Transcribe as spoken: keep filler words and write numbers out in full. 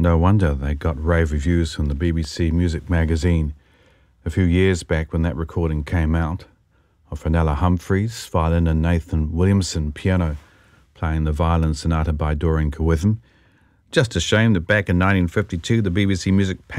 No wonder they got rave reviews from the B B C Music magazine a few years back when that recording came out of Fenella Humphreys, violin, and Nathan Williamson, piano, playing the Violin Sonata by Dorian Kawitham. Just a shame that back in nineteen fifty-two the B B C Music